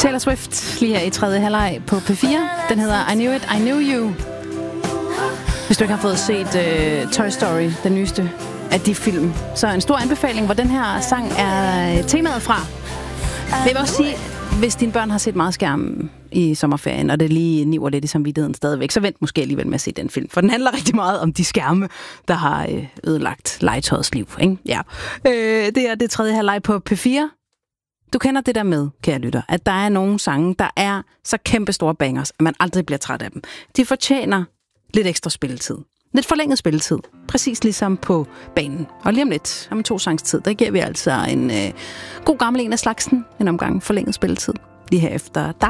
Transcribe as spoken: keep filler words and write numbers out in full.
Taylor Swift lige her i tredje halvleg på P fire. Den hedder I Knew It, I Knew You. Hvis du ikke har fået set uh, Toy Story, den nyeste af de film, så en stor anbefaling, hvor den her sang er temaet fra. Men jeg vil også sige, hvis dine børn har set meget skærm i sommerferien, og det lige niver lidt i samvittigheden stadigvæk, så vent måske alligevel med at se den film. For den handler rigtig meget om de skærme, der har ødelagt legetøjets liv. Ikke? Ja. Øh, det er det tredje halvleg på P fire. Du kender det der med, kære lytter, at der er nogle sange, der er så kæmpe store bangers, at man aldrig bliver træt af dem. De fortjener lidt ekstra spilletid. Lidt forlænget spilletid. Præcis ligesom på banen. Og lige om lidt, om to sangs tid, der giver vi altså en øh, god gammel en af slagsen, en omgang forlænget spilletid. Lige her efter dig.